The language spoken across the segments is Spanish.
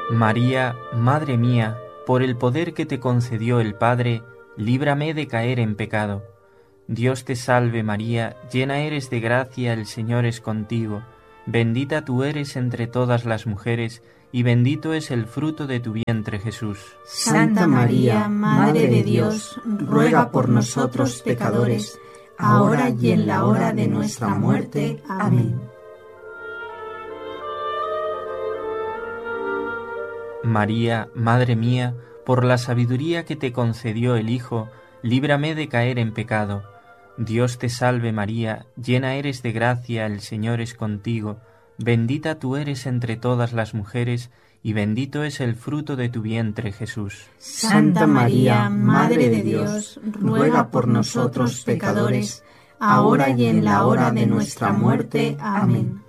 María, Madre mía, por el poder que te concedió el Padre, líbrame de caer en pecado. Dios te salve María, llena eres de gracia, el Señor es contigo. Bendita tú eres entre todas las mujeres, y bendito es el fruto de tu vientre Jesús. Santa María, Madre de Dios, ruega por nosotros pecadores, ahora y en la hora de nuestra muerte. Amén. María, Madre mía, por la sabiduría que te concedió el Hijo, líbrame de caer en pecado. Dios te salve María, llena eres de gracia, el Señor es contigo. Bendita tú eres entre todas las mujeres, y bendito es el fruto de tu vientre Jesús. Santa María, Madre de Dios, ruega por nosotros pecadores, ahora y en la hora de nuestra muerte. Amén.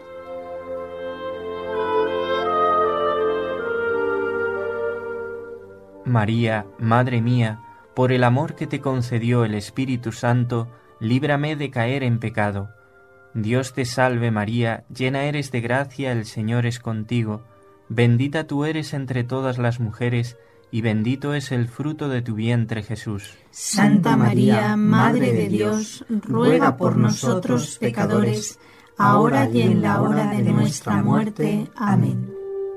María, Madre mía, por el amor que te concedió el Espíritu Santo, líbrame de caer en pecado. Dios te salve María, llena eres de gracia, el Señor es contigo. Bendita tú eres entre todas las mujeres, y bendito es el fruto de tu vientre Jesús. Santa María, Madre de Dios, ruega por nosotros pecadores, ahora y en la hora de nuestra muerte. Amén.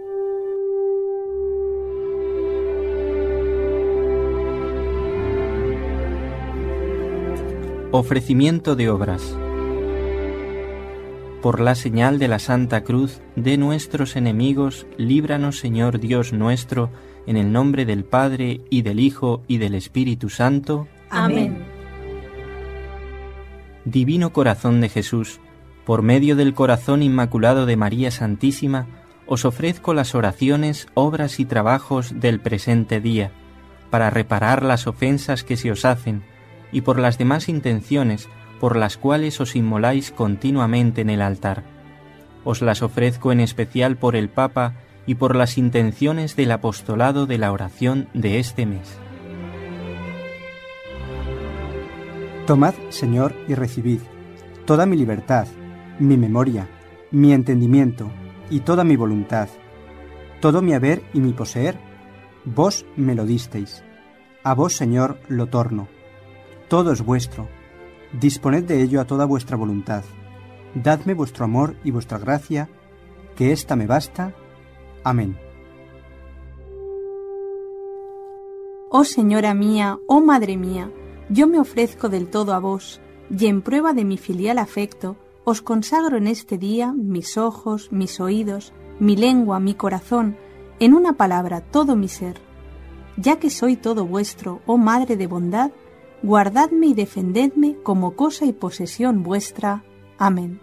Ofrecimiento de obras. Por la señal de la Santa Cruz de nuestros enemigos, líbranos, Señor Dios nuestro, en el nombre del Padre, y del Hijo, y del Espíritu Santo. Amén. Divino Corazón de Jesús, por medio del corazón inmaculado de María Santísima, os ofrezco las oraciones, obras y trabajos del presente día, para reparar las ofensas que se os hacen, y por las demás intenciones por las cuales os inmoláis continuamente en el altar. Os las ofrezco en especial por el Papa y por las intenciones del apostolado de la oración de este mes. Tomad, Señor, y recibid toda mi libertad, mi memoria, mi entendimiento y toda mi voluntad, todo mi haber y mi poseer, vos me lo disteis. A vos, Señor, lo torno. Todo es vuestro. Disponed de ello a toda vuestra voluntad. Dadme vuestro amor y vuestra gracia, que ésta me basta. Amén. Oh Señora mía, oh Madre mía, yo me ofrezco del todo a vos, y en prueba de mi filial afecto, os consagro en este día mis ojos, mis oídos, mi lengua, mi corazón, en una palabra, todo mi ser. Ya que soy todo vuestro, oh Madre de bondad, guardadme y defendedme como cosa y posesión vuestra. Amén.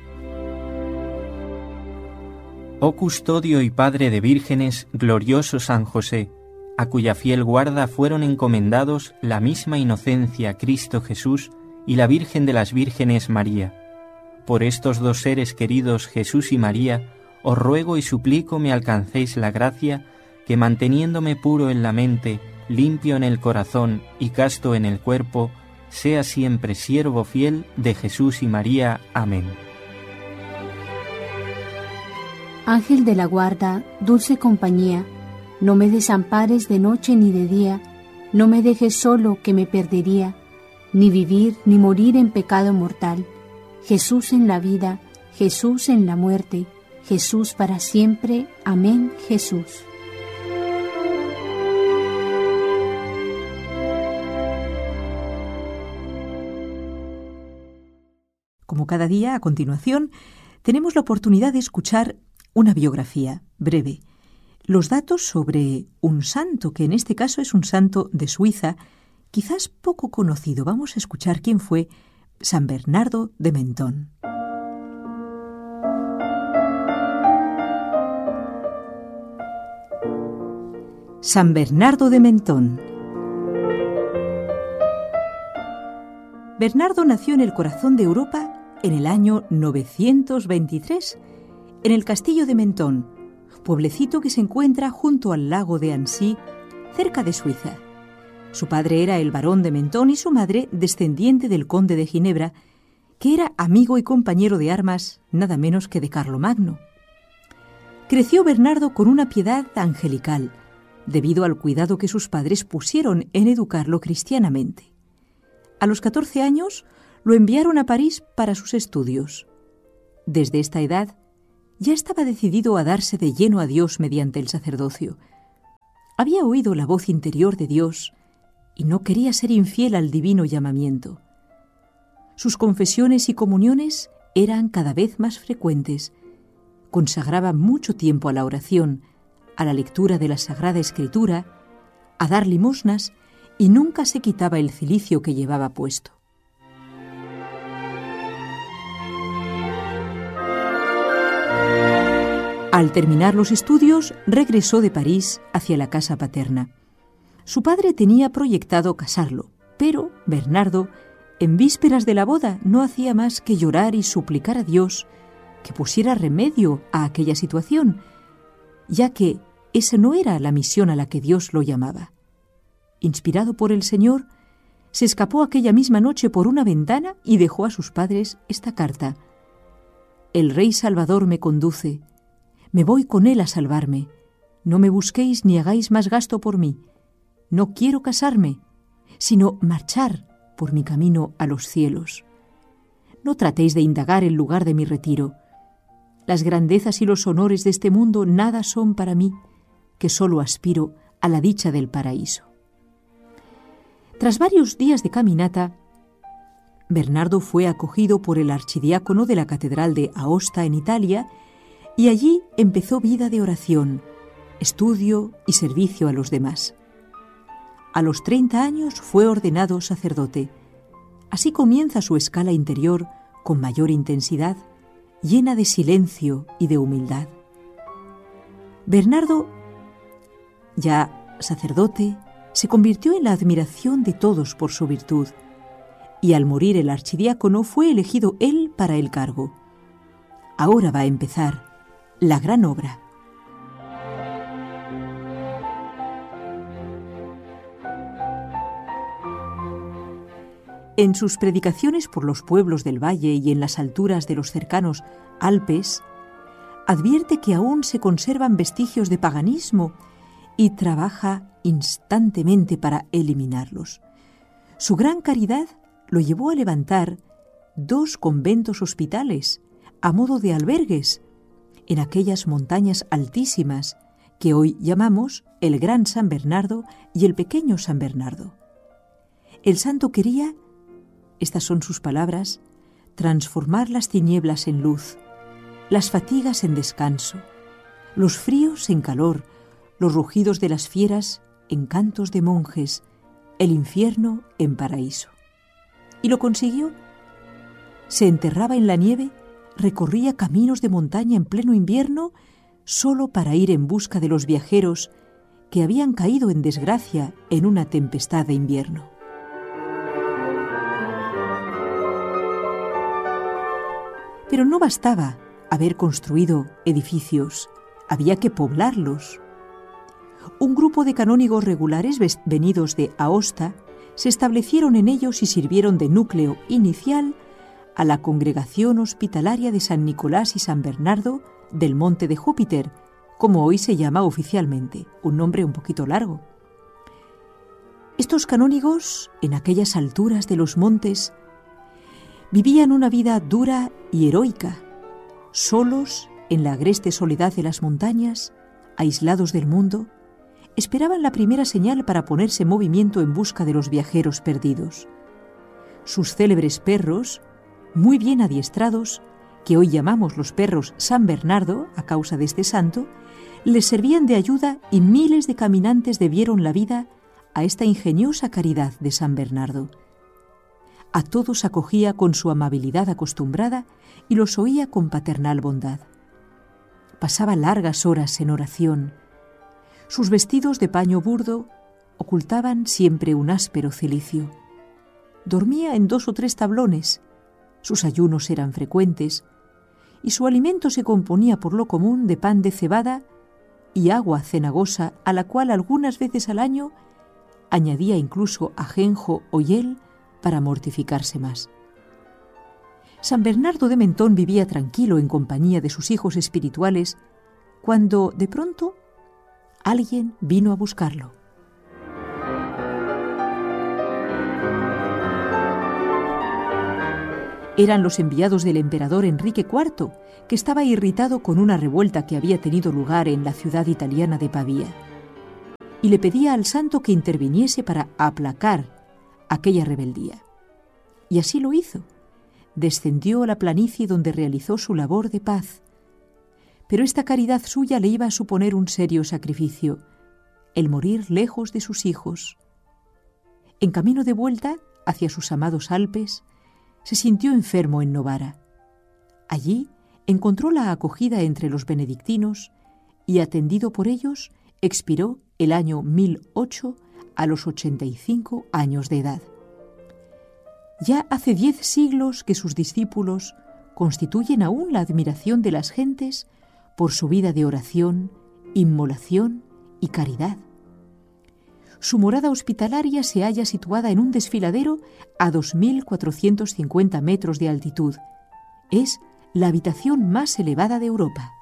Oh custodio y padre de vírgenes, glorioso San José, a cuya fiel guarda fueron encomendados la misma inocencia Cristo Jesús y la Virgen de las Vírgenes María. Por estos dos seres queridos, Jesús y María, os ruego y suplico me alcancéis la gracia que, manteniéndome puro en la mente, limpio en el corazón y casto en el cuerpo, sea siempre siervo fiel de Jesús y María. Amén. Ángel de la guarda, dulce compañía, no me desampares de noche ni de día, no me dejes solo que me perdería, ni vivir ni morir en pecado mortal. Jesús en la vida, Jesús en la muerte, Jesús para siempre. Amén, Jesús. Como cada día, a continuación, tenemos la oportunidad de escuchar una biografía breve. Los datos sobre un santo, que en este caso es un santo de Suiza, quizás poco conocido. Vamos a escuchar quién fue San Bernardo de Mentón. San Bernardo de Mentón. Bernardo nació en el corazón de Europa en el año 923, en el castillo de Mentón, pueblecito que se encuentra junto al lago de Annecy, cerca de Suiza. Su padre era el barón de Mentón y su madre descendiente del conde de Ginebra, que era amigo y compañero de armas nada menos que de Carlomagno. Creció Bernardo con una piedad angelical, debido al cuidado que sus padres pusieron en educarlo cristianamente. A los 14 años lo enviaron a París para sus estudios. Desde esta edad ya estaba decidido a darse de lleno a Dios mediante el sacerdocio. Había oído la voz interior de Dios y no quería ser infiel al divino llamamiento. Sus confesiones y comuniones eran cada vez más frecuentes. Consagraba mucho tiempo a la oración, a la lectura de la Sagrada Escritura, a dar limosnas y nunca se quitaba el cilicio que llevaba puesto. Al terminar los estudios, regresó de París hacia la casa paterna. Su padre tenía proyectado casarlo, pero Bernardo, en vísperas de la boda, no hacía más que llorar y suplicar a Dios que pusiera remedio a aquella situación, ya que esa no era la misión a la que Dios lo llamaba. Inspirado por el Señor, se escapó aquella misma noche por una ventana y dejó a sus padres esta carta: «El Rey Salvador me conduce. Me voy con él a salvarme. No me busquéis ni hagáis más gasto por mí. No quiero casarme, sino marchar por mi camino a los cielos. No tratéis de indagar el lugar de mi retiro. Las grandezas y los honores de este mundo nada son para mí, que solo aspiro a la dicha del paraíso». Tras varios días de caminata, Bernardo fue acogido por el archidiácono de la Catedral de Aosta en Italia y allí empezó vida de oración, estudio y servicio a los demás. A los 30 años fue ordenado sacerdote. Así comienza su escala interior con mayor intensidad, llena de silencio y de humildad. Bernardo, ya sacerdote, se convirtió en la admiración de todos por su virtud, y al morir el archidiácono fue elegido él para el cargo. Ahora va a empezar la gran obra. En sus predicaciones por los pueblos del valle y en las alturas de los cercanos Alpes, advierte que aún se conservan vestigios de paganismo y trabaja instantemente para eliminarlos. Su gran caridad lo llevó a levantar 2 conventos hospitales a modo de albergues en aquellas montañas altísimas que hoy llamamos el Gran San Bernardo y el Pequeño San Bernardo. El santo quería, estas son sus palabras, transformar las tinieblas en luz, las fatigas en descanso, los fríos en calor, los rugidos de las fieras en cantos de monjes, el infierno en paraíso. Y lo consiguió. Se enterraba en la nieve, recorría caminos de montaña en pleno invierno solo para ir en busca de los viajeros que habían caído en desgracia en una tempestad de invierno. Pero no bastaba haber construido edificios, había que poblarlos. Un grupo de canónigos regulares venidos de Aosta se establecieron en ellos y sirvieron de núcleo inicial a la congregación hospitalaria de San Nicolás y San Bernardo del Monte de Júpiter, como hoy se llama oficialmente, un nombre un poquito largo. Estos canónigos, en aquellas alturas de los montes, vivían una vida dura y heroica, solos en la agreste soledad de las montañas, aislados del mundo, esperaban la primera señal para ponerse en movimiento en busca de los viajeros perdidos. Sus célebres perros, muy bien adiestrados, que hoy llamamos los perros San Bernardo a causa de este santo, les servían de ayuda y miles de caminantes debieron la vida a esta ingeniosa caridad de San Bernardo. A todos acogía con su amabilidad acostumbrada y los oía con paternal bondad. Pasaba largas horas en oración. Sus vestidos de paño burdo ocultaban siempre un áspero cilicio. Dormía en 2 o 3 tablones. Sus ayunos eran frecuentes y su alimento se componía por lo común de pan de cebada y agua cenagosa, a la cual algunas veces al año añadía incluso ajenjo o hiel para mortificarse más. San Bernardo de Mentón vivía tranquilo en compañía de sus hijos espirituales cuando de pronto alguien vino a buscarlo. Eran los enviados del emperador Enrique IV, que estaba irritado con una revuelta que había tenido lugar en la ciudad italiana de Pavía, y le pedía al santo que interviniese para aplacar aquella rebeldía. Y así lo hizo. Descendió a la planicie donde realizó su labor de paz. Pero esta caridad suya le iba a suponer un serio sacrificio, el morir lejos de sus hijos. En camino de vuelta hacia sus amados Alpes, se sintió enfermo en Novara. Allí encontró la acogida entre los benedictinos y, atendido por ellos, expiró el año 1008 a los 85 años de edad. Ya hace 10 siglos que sus discípulos constituyen aún la admiración de las gentes por su vida de oración, inmolación y caridad. Su morada hospitalaria se halla situada en un desfiladero a 2.450 metros de altitud. Es la habitación más elevada de Europa.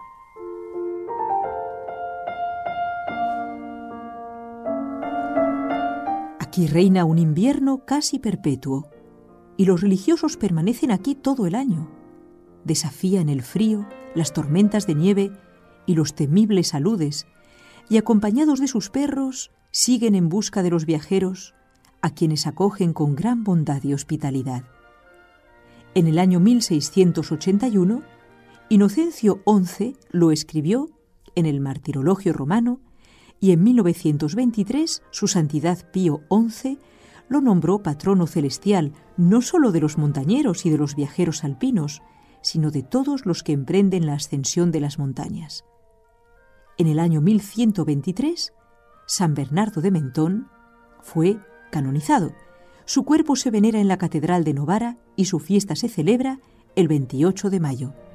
Aquí reina un invierno casi perpetuo, y los religiosos permanecen aquí todo el año. Desafían el frío, las tormentas de nieve y los temibles aludes, y acompañados de sus perros, siguen en busca de los viajeros, a quienes acogen con gran bondad y hospitalidad. En el año 1681, Inocencio XI lo escribió en el Martirologio Romano, y en 1923 su Santidad Pío XI lo nombró patrono celestial no sólo de los montañeros y de los viajeros alpinos, sino de todos los que emprenden la ascensión de las montañas. En el año 1123, San Bernardo de Mentón fue canonizado. Su cuerpo se venera en la Catedral de Novara y su fiesta se celebra el 28 de mayo.